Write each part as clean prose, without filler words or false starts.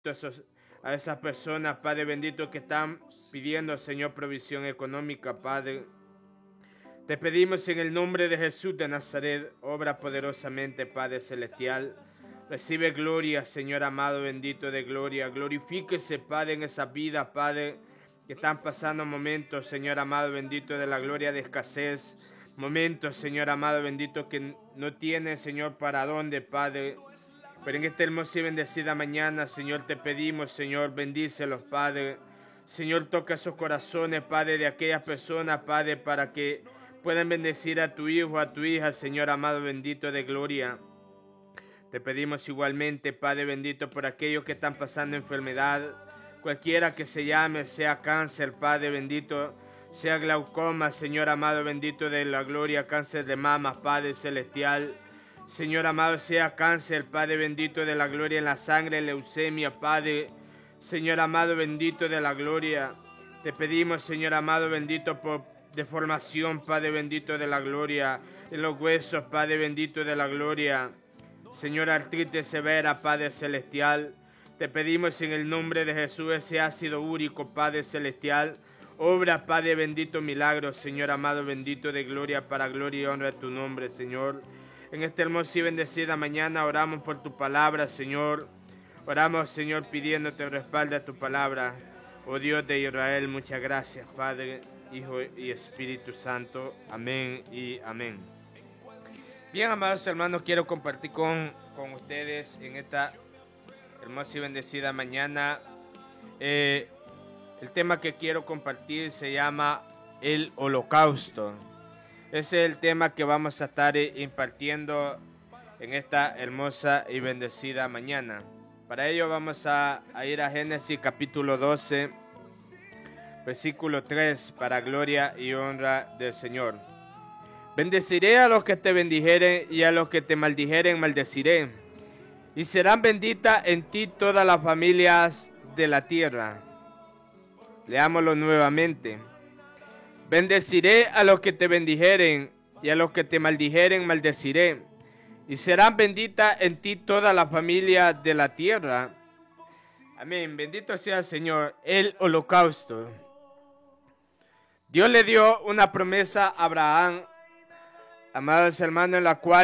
a esas personas, Padre bendito, que están pidiendo, Señor, provisión económica, Padre. Te pedimos en el nombre de Jesús de Nazaret, obra poderosamente, Padre celestial. Recibe gloria, Señor amado, bendito de gloria. Glorifíquese, Padre, en esas vidas, Padre, que están pasando momentos, Señor amado, bendito de la gloria de escasez. Momentos, Señor amado, bendito, que no tienen, Señor, para dónde, Padre. Pero en esta hermosa y bendecida mañana, Señor, te pedimos, Señor, bendícelos, Padre. Señor, toca esos corazones, Padre, de aquellas personas, Padre, para que puedan bendecir a tu hijo, a tu hija, Señor amado, bendito de gloria. Te pedimos igualmente, Padre bendito, por aquellos que están pasando enfermedad, cualquiera que se llame, sea cáncer, Padre bendito, sea glaucoma, Señor amado, bendito de la gloria, cáncer de mama, Padre celestial. Señor amado, sea cáncer, Padre bendito de la gloria en la sangre, leucemia, Padre. Señor amado, bendito de la gloria. Te pedimos, Señor amado, bendito, por deformación, Padre bendito de la gloria, en los huesos, Padre bendito de la gloria. Señor, artritis severa, Padre celestial. Te pedimos en el nombre de Jesús ese ácido úrico, Padre celestial. Obra, Padre bendito, milagros, Señor amado, bendito de gloria, para gloria y honra de tu nombre, Señor. En esta hermosa y bendecida mañana oramos por tu palabra, Señor. Oramos, Señor, pidiéndote respaldo a tu palabra. Oh Dios de Israel, muchas gracias, Padre, Hijo y Espíritu Santo. Amén y amén. Bien, amados hermanos, quiero compartir con ustedes en esta hermosa y bendecida mañana. El tema que quiero compartir se llama el holocausto. Ese es el tema que vamos a estar impartiendo en esta hermosa y bendecida mañana. Para ello vamos a ir a Génesis capítulo 12, versículo 3, para gloria y honra del Señor. Bendeciré a los que te bendijeren y a los que te maldijeren maldeciré. Y serán benditas en ti todas las familias de la tierra. Leámoslo nuevamente. Bendeciré a los que te bendijeren y a los que te maldijeren maldeciré. Y serán benditas en ti todas las familias de la tierra. Amén. Bendito sea el Señor. El holocausto. Dios le dio una promesa a Abraham, amados hermanos, en la cual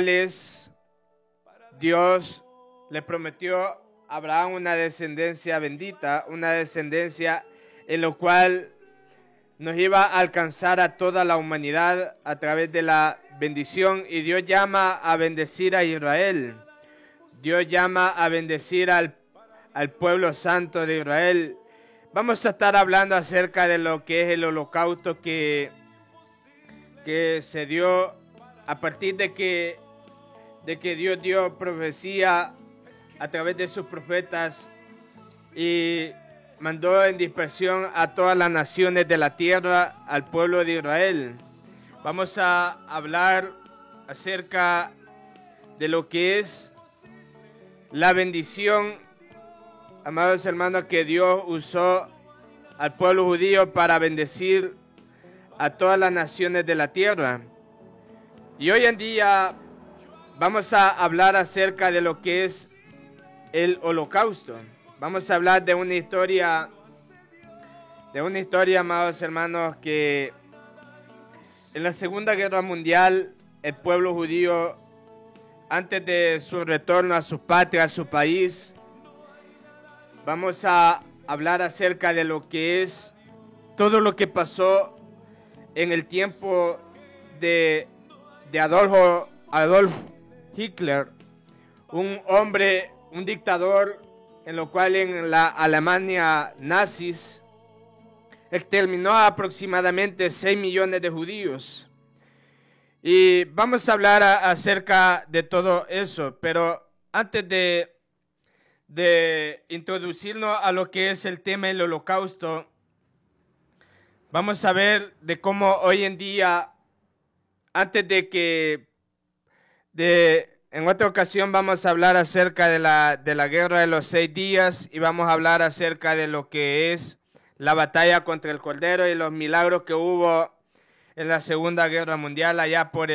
Dios le prometió a Abraham una descendencia bendita, una descendencia en la cual nos iba a alcanzar a toda la humanidad a través de la bendición. Y Dios llama a bendecir a Israel. Dios llama a bendecir al pueblo santo de Israel. Vamos a estar hablando acerca de lo que es el holocausto que se dio a partir de que Dios dio profecía a través de sus profetas y mandó en dispersión a todas las naciones de la tierra al pueblo de Israel. Vamos a hablar acerca de lo que es la bendición, amados hermanos, que Dios usó al pueblo judío para bendecir a todas las naciones de la tierra. Y hoy en día vamos a hablar acerca de lo que es el holocausto. Vamos a hablar de una historia, amados hermanos, que en la Segunda Guerra Mundial el pueblo judío, antes de su retorno a su patria, a su país, vamos a hablar acerca de lo que es todo lo que pasó en el tiempo de Adolf Hitler, un hombre, un dictador, en lo cual en la Alemania nazis exterminó a aproximadamente 6 millones de judíos. Y vamos a hablar acerca de todo eso, pero antes de introducirnos a lo que es el tema del holocausto, vamos a ver de cómo hoy en día, en otra ocasión vamos a hablar acerca de la guerra de los 6 días y vamos a hablar acerca de lo que es la batalla contra el Cordero y los milagros que hubo en la Segunda Guerra Mundial allá por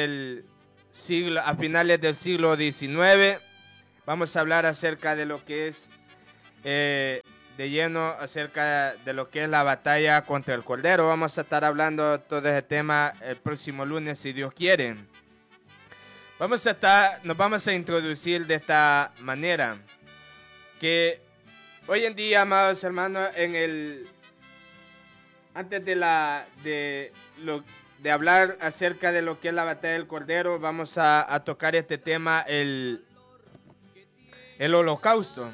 a finales del siglo XIX. Vamos a hablar acerca de lo que es de lleno acerca de lo que es la batalla contra el Cordero. Vamos a estar hablando todo ese tema el próximo lunes, si Dios quiere. Nos vamos a introducir de esta manera, que hoy en día, amados hermanos, antes de hablar acerca de lo que es la batalla del Cordero, vamos a tocar este tema, el holocausto.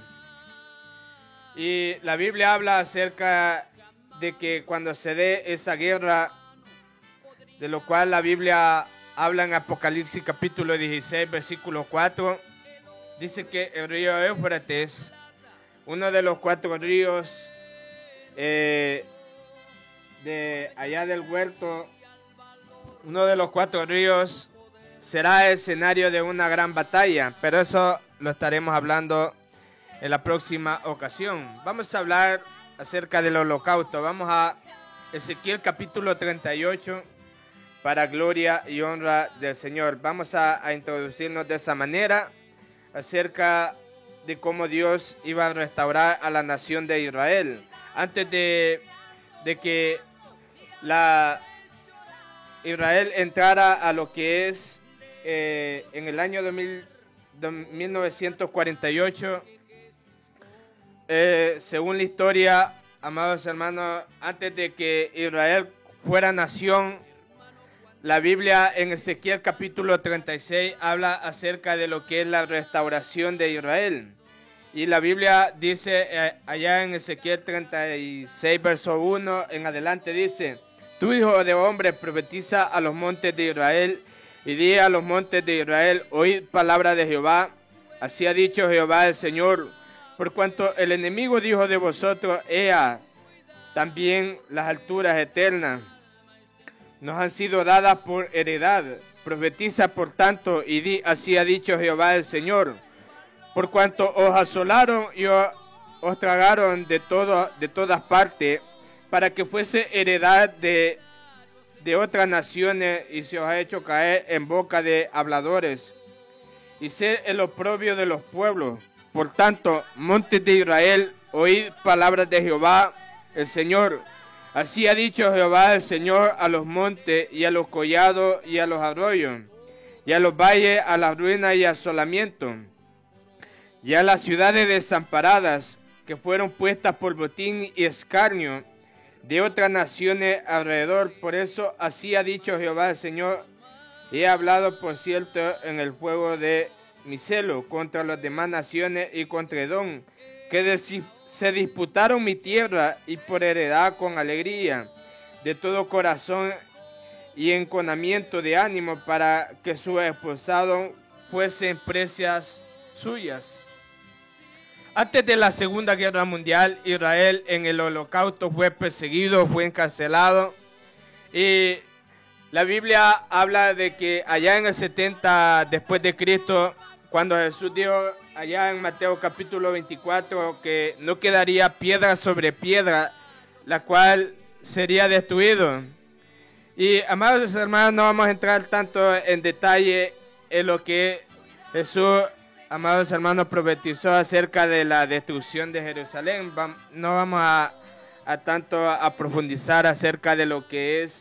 Y la Biblia habla acerca de que cuando se dé esa guerra, de lo cual la Biblia habla en Apocalipsis capítulo 16, versículo 4, dice que el río Éufrates, uno de los 4 ríos de allá del huerto, uno de los 4 ríos será escenario de una gran batalla, pero eso lo estaremos hablando en la próxima ocasión. Vamos a hablar acerca del holocausto. Vamos a Ezequiel capítulo 38 para gloria y honra del Señor. Vamos a introducirnos de esa manera acerca de cómo Dios iba a restaurar a la nación de Israel. Antes de que Israel entrara a lo que es en el año 1948, según la historia, amados hermanos, antes de que Israel fuera nación, la Biblia en Ezequiel capítulo 36 habla acerca de lo que es la restauración de Israel. Y la Biblia dice allá en Ezequiel 36 verso 1 en adelante, dice: Tú, hijo de hombre, profetiza a los montes de Israel y di a los montes de Israel: oíd palabra de Jehová. Así ha dicho Jehová el Señor: por cuanto el enemigo dijo de vosotros: Ea, también las alturas eternas nos han sido dadas por heredad. Profetiza por tanto y di: así ha dicho Jehová el Señor: por cuanto os asolaron y os tragaron de todas partes, para que fuese heredad de otras naciones, y se os ha hecho caer en boca de habladores, y ser el oprobio de los pueblos. Por tanto, montes de Israel, oíd palabras de Jehová el Señor. Así ha dicho Jehová el Señor a los montes y a los collados y a los arroyos, y a los valles, a las ruinas y asolamientos, y a las ciudades desamparadas, que fueron puestas por botín y escarnio de otras naciones alrededor. Por eso así ha dicho Jehová el Señor: he hablado, por cierto, en el fuego de mi celo contra las demás naciones y contra Edom, que se disputaron mi tierra, y por heredad con alegría de todo corazón y enconamiento de ánimo, para que sus expulsados fuesen precias suyas. Antes de la Segunda Guerra Mundial, Israel en el holocausto fue perseguido, fue encarcelado, y la Biblia habla de que allá en el 70 después de Cristo, cuando Jesús dijo allá en Mateo capítulo 24 que no quedaría piedra sobre piedra, la cual sería destruido. Y amados hermanos, no vamos a entrar tanto en detalle en lo que Jesús, amados hermanos, profetizó acerca de la destrucción de Jerusalén. No vamos a tanto a profundizar acerca de lo que es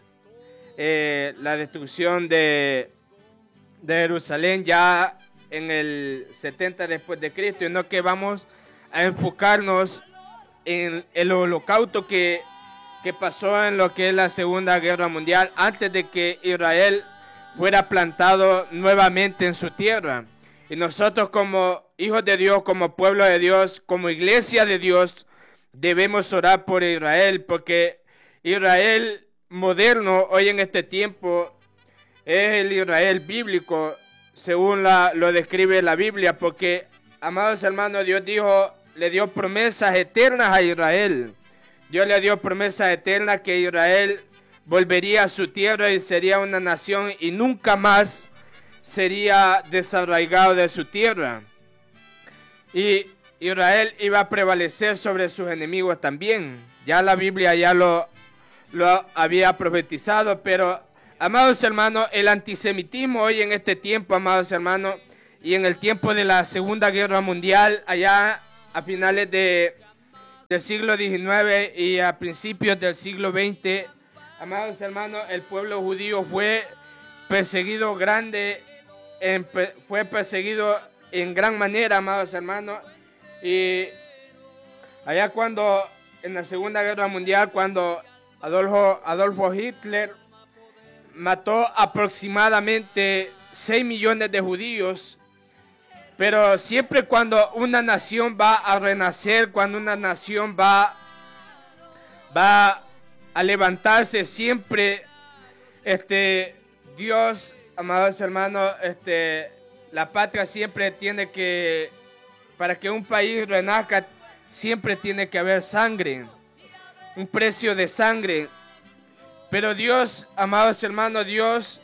la destrucción de Jerusalén ya en el 70 después de Cristo, y no que vamos a enfocarnos en el holocausto que pasó en lo que es la Segunda Guerra Mundial, antes de que Israel fuera plantado nuevamente en su tierra. Y nosotros, como hijos de Dios, como pueblo de Dios, como iglesia de Dios, debemos orar por Israel, porque Israel moderno hoy en este tiempo es el Israel bíblico, según lo describe la Biblia, porque, amados hermanos, Dios le dio promesas eternas a Israel. Dios le dio promesas eternas que Israel volvería a su tierra y sería una nación, y nunca más sería desarraigado de su tierra. Y Israel iba a prevalecer sobre sus enemigos también. Ya la Biblia ya lo había profetizado, pero, amados hermanos, el antisemitismo hoy en este tiempo, amados hermanos, y en el tiempo de la Segunda Guerra Mundial, allá a finales del siglo XIX y a principios del siglo XX, amados hermanos, el pueblo judío fue perseguido fue perseguido en gran manera, amados hermanos. Y allá en la Segunda Guerra Mundial, cuando Adolfo Hitler mató aproximadamente 6 millones de judíos, pero siempre cuando una nación va a renacer, cuando una nación va a levantarse, siempre Dios, amados hermanos, la patria siempre tiene que, para que un país renazca, siempre tiene que haber sangre, un precio de sangre. Pero Dios, amados hermanos, Dios,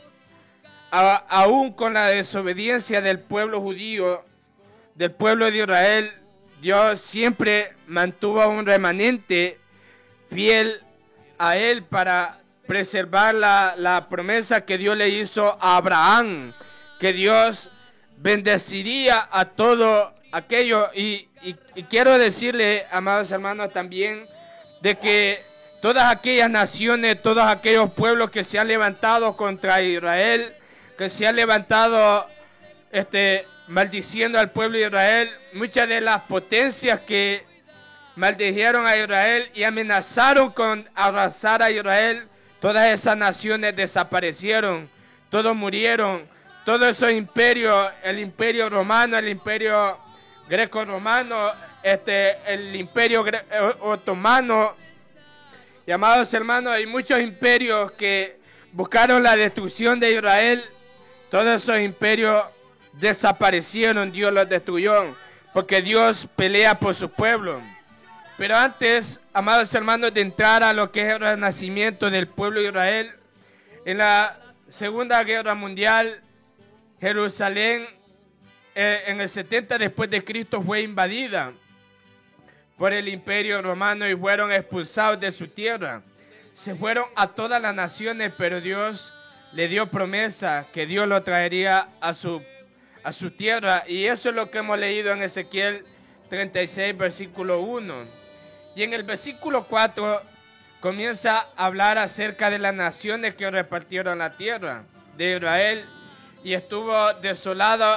aún con la desobediencia del pueblo judío, del pueblo de Israel, Dios siempre mantuvo un remanente fiel a él para preservar la promesa que Dios le hizo a Abraham, que Dios bendeciría a todo aquello. Y quiero decirle, amados hermanos, también de que todas aquellas naciones, todos aquellos pueblos que se han levantado contra Israel, que se han levantado maldiciendo al pueblo de Israel, muchas de las potencias que maldijeron a Israel y amenazaron con arrasar a Israel, todas esas naciones desaparecieron, todos murieron, todos esos imperios, el imperio romano, el imperio greco-romano, el imperio otomano, y amados hermanos, hay muchos imperios que buscaron la destrucción de Israel. Todos esos imperios desaparecieron, Dios los destruyó, porque Dios pelea por su pueblo. Pero antes, amados hermanos, de entrar a lo que es el renacimiento del pueblo de Israel, en la Segunda Guerra Mundial, Jerusalén, en el 70 después de Cristo, fue invadida por el imperio romano y fueron expulsados de su tierra. Se fueron a todas las naciones, pero Dios le dio promesa que Dios lo traería a su tierra. Y eso es lo que hemos leído en Ezequiel 36, versículo 1. Y en el versículo 4 comienza a hablar acerca de las naciones que repartieron la tierra de Israel. Y estuvo desolado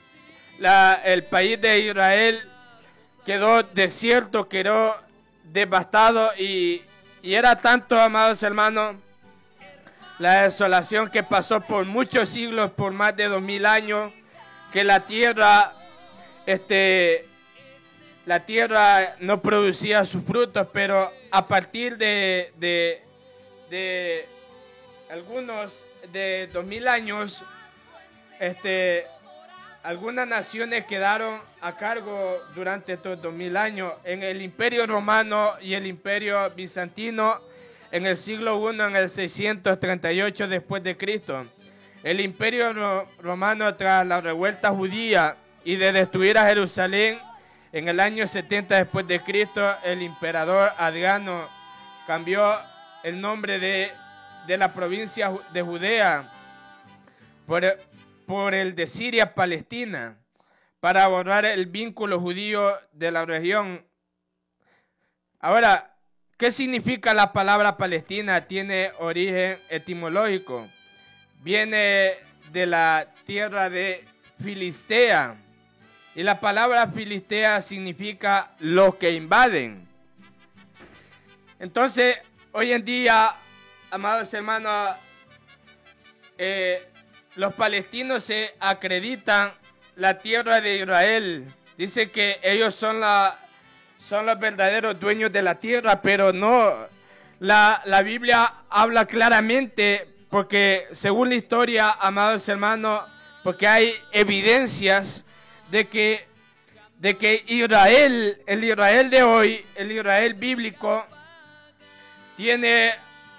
el país de Israel, quedó desierto, quedó devastado. Y era tanto, amados hermanos, la desolación que pasó por muchos siglos, por más de 2000 años, que la tierra no producía sus frutos. Pero a partir de algunos de 2000 años, algunas naciones quedaron a cargo durante estos 2000 años. En el imperio romano y el imperio bizantino, en el siglo I, en el 638 después de Cristo. El imperio romano, tras la revuelta judía y de destruir a Jerusalén, en el año 70 después de Cristo, el emperador Adriano cambió el nombre de la provincia de Judea por el de Siria, Palestina, para borrar el vínculo judío de la región. Ahora, ¿qué significa la palabra Palestina? Tiene origen etimológico. Viene de la tierra de Filistea. Y la palabra Filistea significa los que invaden. Entonces, hoy en día, amados hermanos, los palestinos se acreditan la tierra de Israel. Dice que ellos son los verdaderos dueños de la tierra, pero no. La Biblia habla claramente, porque según la historia, amados hermanos, porque hay evidencias de que Israel, el Israel de hoy, el Israel bíblico, tiene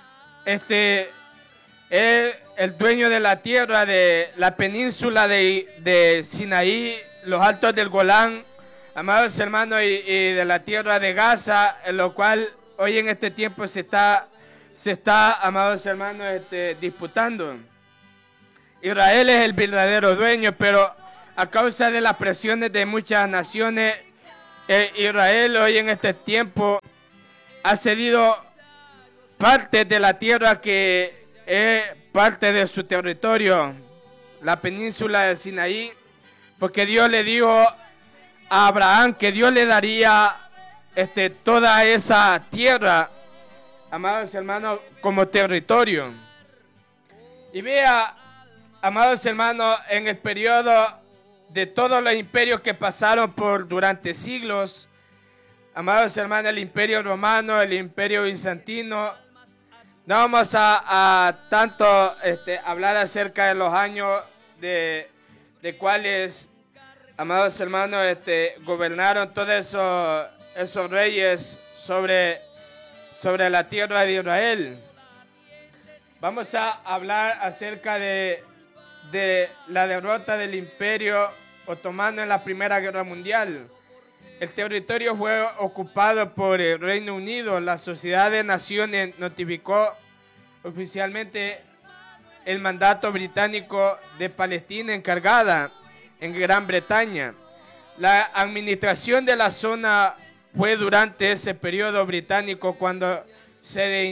el dueño de la tierra de la península de Sinaí, los altos del Golán, amados hermanos, y de la tierra de Gaza, en lo cual hoy en este tiempo se está, amados hermanos, disputando. Israel es el verdadero dueño, pero a causa de las presiones de muchas naciones, Israel hoy en este tiempo ha cedido parte de la tierra que es parte de su territorio, la península del Sinaí, porque Dios le dijo a Abraham que Dios le daría toda esa tierra, amados hermanos, como territorio. Y vea, amados hermanos, en el periodo de todos los imperios que pasaron durante siglos, amados hermanos, el imperio romano, el imperio bizantino, no vamos a tanto hablar acerca de los años de cuáles, amados hermanos, gobernaron todos esos reyes sobre la tierra de Israel. Vamos a hablar acerca de la derrota del imperio otomano en la Primera Guerra Mundial. El territorio fue ocupado por el Reino Unido. La Sociedad de Naciones notificó oficialmente el mandato británico de Palestina encargada en Gran Bretaña. La administración de la zona fue durante ese periodo británico cuando se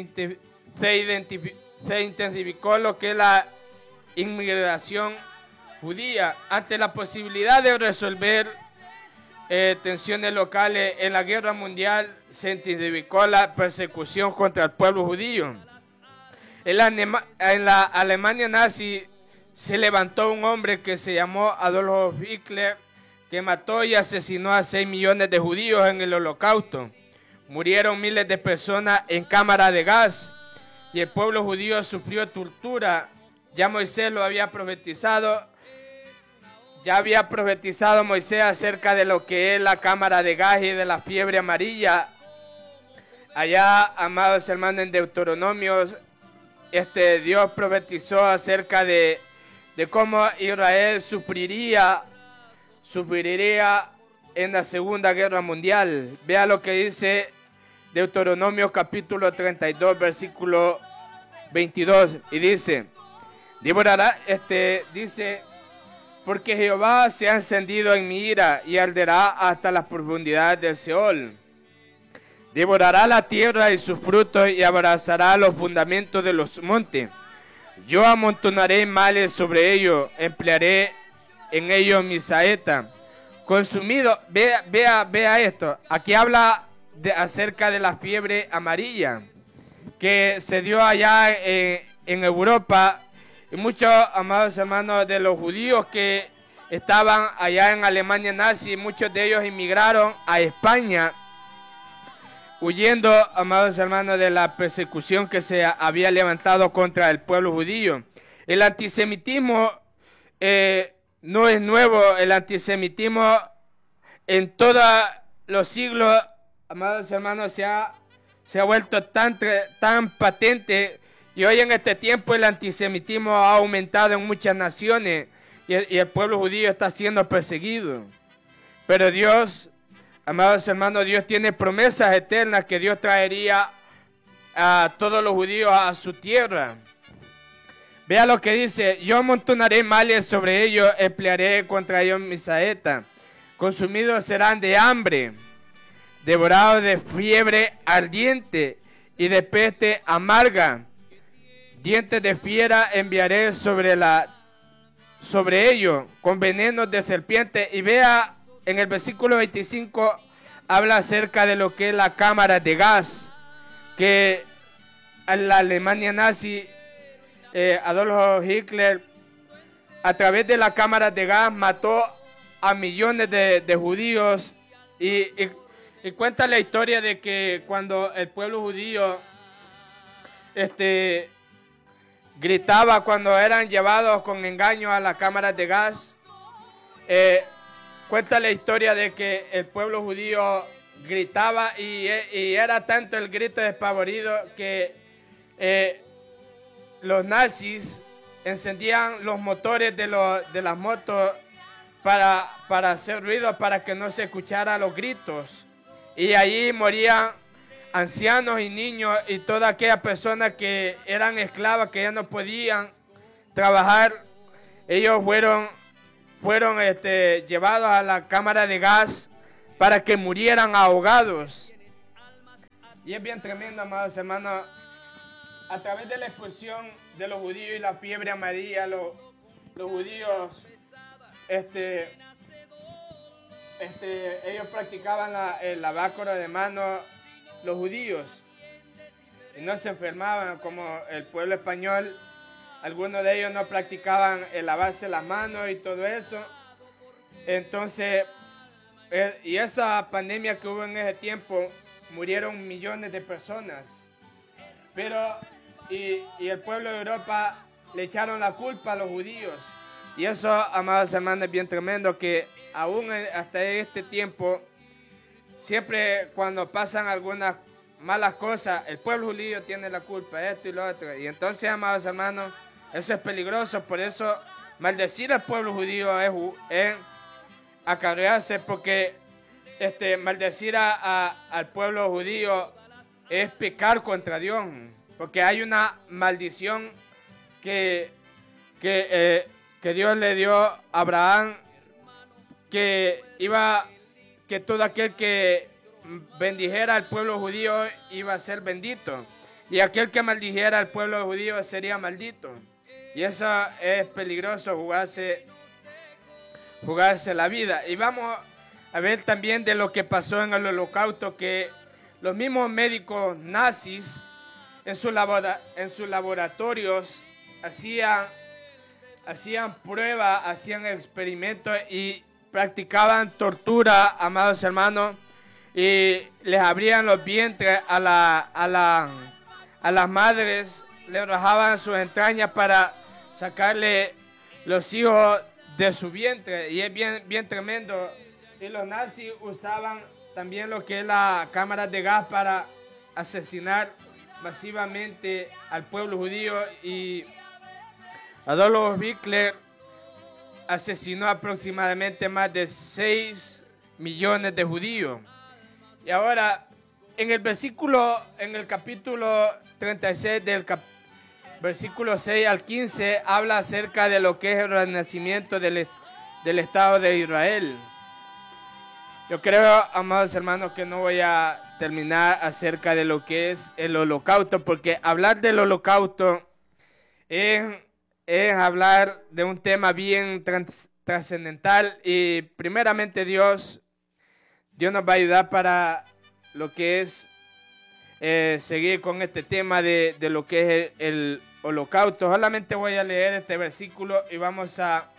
intensificó lo que es la inmigración judía. Ante la posibilidad de resolver tensiones locales en la guerra mundial, se intensificó la persecución contra el pueblo judío. En la Alemania nazi se levantó un hombre que se llamó Adolf Hitler, que mató y asesinó a 6 millones de judíos en el Holocausto. Murieron miles de personas en cámaras de gas y el pueblo judío sufrió tortura. Ya Moisés lo había profetizado. Ya había profetizado Moisés acerca de lo que es la cámara de gas y de la fiebre amarilla. Allá, amados hermanos, en Deuteronomio, Dios profetizó acerca de cómo Israel sufriría en la Segunda Guerra Mundial. Vea lo que dice Deuteronomio capítulo 32, versículo 22, y dice, dice, porque Jehová se ha encendido en mi ira y arderá hasta las profundidades del Seol. Devorará la tierra y sus frutos y abrazará los fundamentos de los montes. Yo amontonaré males sobre ellos, emplearé en ellos mi saeta. Consumido, vea esto. Aquí habla acerca de la fiebre amarilla que se dio allá en Europa. Y muchos, amados hermanos, de los judíos que estaban allá en Alemania nazi, muchos de ellos emigraron a España, huyendo, amados hermanos, de la persecución que se había levantado contra el pueblo judío. El antisemitismo no es nuevo. El antisemitismo en todos los siglos, amados hermanos, se ha vuelto tan patente. Y hoy en este tiempo el antisemitismo ha aumentado en muchas naciones y el pueblo judío está siendo perseguido. Pero Dios, amados hermanos, Dios tiene promesas eternas que Dios traería a todos los judíos a su tierra. Vea lo que dice, yo amontonaré males sobre ellos, emplearé contra ellos mi saeta. Consumidos serán de hambre, devorados de fiebre ardiente y de peste amarga. Dientes de fiera enviaré sobre ellos, con venenos de serpiente. Y vea, en el versículo 25, habla acerca de lo que es la cámara de gas, que en la Alemania nazi, Adolf Hitler, a través de la cámara de gas, mató a millones de judíos. Y cuenta la historia de que cuando el pueblo judío gritaba cuando eran llevados con engaño a las cámaras de gas, cuenta la historia de que el pueblo judío gritaba y era tanto el grito despavorido que los nazis encendían los motores de las motos para hacer ruido, para que no se escuchara los gritos, y allí morían ancianos y niños y todas aquellas personas que eran esclavas, que ya no podían trabajar. Ellos fueron llevados a la cámara de gas para que murieran ahogados. Y es bien tremendo, amados hermanos, a través de la expulsión de los judíos y la fiebre amarilla, los judíos, ellos practicaban el lavacro de manos, los judíos, y no se enfermaban como el pueblo español. Algunos de ellos no practicaban el lavarse las manos y todo eso. Entonces, y esa pandemia que hubo en ese tiempo, murieron millones de personas. Pero, y el pueblo de Europa le echaron la culpa a los judíos. Y eso, amados hermanos, es bien tremendo, que aún hasta este tiempo, siempre cuando pasan algunas malas cosas, el pueblo judío tiene la culpa, esto y lo otro. Y entonces, amados hermanos, eso es peligroso. Por eso, maldecir al pueblo judío es acarrearse, porque maldecir al pueblo judío es pecar contra Dios, porque hay una maldición que Dios le dio a Abraham, que todo aquel que bendijera al pueblo judío iba a ser bendito, y aquel que maldijera al pueblo judío sería maldito. Y eso es peligroso, jugarse la vida. Y vamos a ver también de lo que pasó en el Holocausto, que los mismos médicos nazis en sus laboratorios hacían pruebas, hacían experimentos y practicaban tortura, amados hermanos, y les abrían los vientres a las madres, le rajaban sus entrañas para sacarle los hijos de su vientre. Y es bien tremendo. Y los nazis usaban también lo que es las cámaras de gas para asesinar masivamente al pueblo judío. Y Adolf Hitler asesinó aproximadamente más de 6 millones de judíos. Y ahora, en el capítulo 36 versículo 6 al 15, habla acerca de lo que es el renacimiento del Estado de Israel. Yo creo, amados hermanos, que no voy a terminar acerca de lo que es el Holocausto, porque hablar del Holocausto es hablar de un tema bien trascendental, y primeramente Dios nos va a ayudar para lo que es seguir con este tema de lo que es el Holocausto. Solamente voy a leer este versículo y vamos a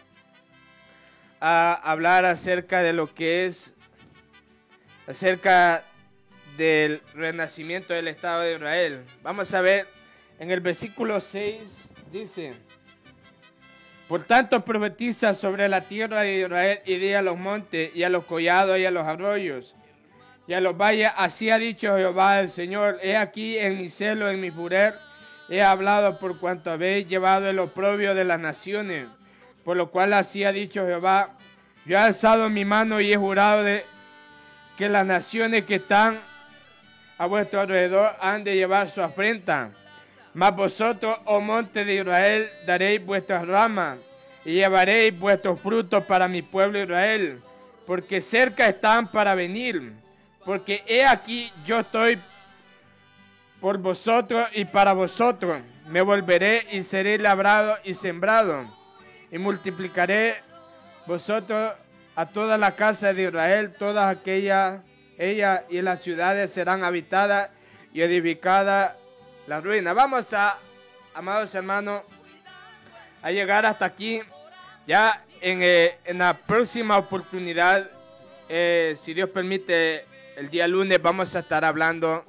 hablar acerca de lo que es acerca del renacimiento del Estado de Israel. Vamos a ver en el versículo 6, dice: por tanto profetiza sobre la tierra de Israel y di a los montes y a los collados y a los arroyos y a los valles, así ha dicho Jehová el Señor: he aquí en mi celo, en mi furor, he hablado por cuanto habéis llevado el oprobio de las naciones, por lo cual así ha dicho Jehová: yo he alzado mi mano y he jurado de que las naciones que están a vuestro alrededor han de llevar su afrenta. Mas vosotros, oh monte de Israel, daréis vuestras ramas y llevaréis vuestros frutos para mi pueblo Israel, porque cerca están para venir. Porque he aquí yo estoy por vosotros y para vosotros. Me volveré y seré labrado y sembrado, y multiplicaré vosotros a toda la casa de Israel. Todas aquellas, ella y las ciudades serán habitadas y edificadas la ruina. Vamos amados hermanos, a llegar hasta aquí. Ya en la próxima oportunidad, si Dios permite, el día lunes vamos a estar hablando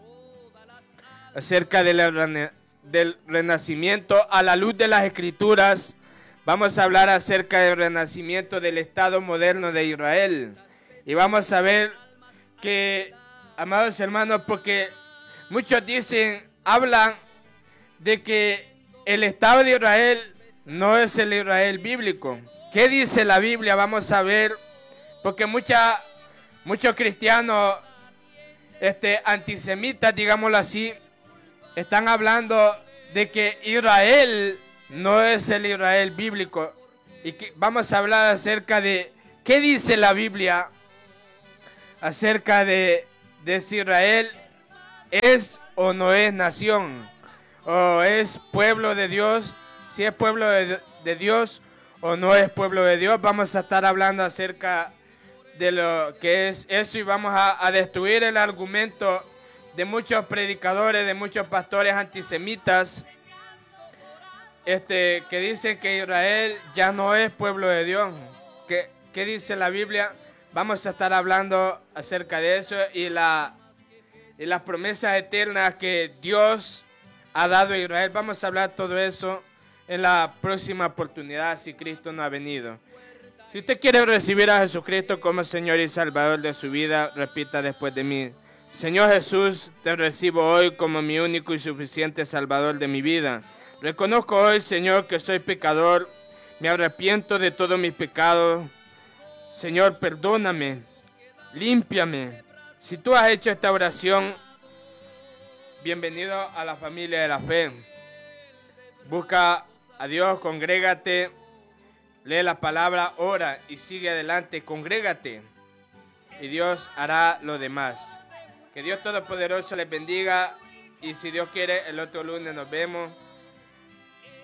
acerca del renacimiento a la luz de las Escrituras. Vamos a hablar acerca del renacimiento del Estado moderno de Israel. Y vamos a ver que, amados hermanos, porque muchos hablan de que el Estado de Israel no es el Israel bíblico. ¿Qué dice la Biblia? Vamos a ver, porque muchos cristianos antisemitas, digámoslo así, están hablando de que Israel no es el Israel bíblico. Y que vamos a hablar acerca de qué dice la Biblia acerca de si Israel es o no es nación, o es pueblo de Dios, si es pueblo de Dios o no es pueblo de Dios. Vamos a estar hablando acerca de lo que es eso y vamos a destruir el argumento de muchos predicadores, de muchos pastores antisemitas, que dicen que Israel ya no es pueblo de Dios. ¿Qué dice la Biblia? Vamos a estar hablando acerca de eso y las promesas eternas que Dios ha dado a Israel. Vamos a hablar todo eso en la próxima oportunidad, si Cristo no ha venido. Si usted quiere recibir a Jesucristo como Señor y Salvador de su vida, repita después de mí: Señor Jesús, te recibo hoy como mi único y suficiente Salvador de mi vida. Reconozco hoy, Señor, que soy pecador. Me arrepiento de todos mis pecados. Señor, perdóname, límpiame. Si tú has hecho esta oración, bienvenido a la familia de la fe. Busca a Dios, congrégate, lee la palabra, ora y sigue adelante, congrégate. Y Dios hará lo demás. Que Dios Todopoderoso les bendiga y si Dios quiere, el otro lunes nos vemos.